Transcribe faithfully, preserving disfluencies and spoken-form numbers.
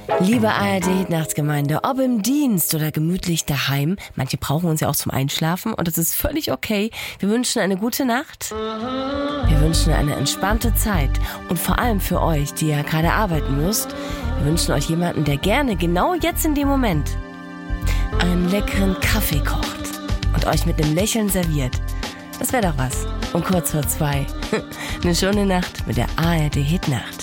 Liebe A R D-Hitnachtsgemeinde, ob im Dienst oder gemütlich daheim, manche brauchen uns ja auch zum Einschlafen und das ist völlig okay. Wir wünschen eine gute Nacht, wir wünschen eine entspannte Zeit und vor allem für euch, die ja gerade arbeiten müsst, wir wünschen euch jemanden, der gerne genau jetzt in dem Moment einen leckeren Kaffee kocht und euch mit einem Lächeln serviert. Das wäre doch was. Um kurz vor zwei. Eine schöne Nacht mit der A R D-Hitnacht.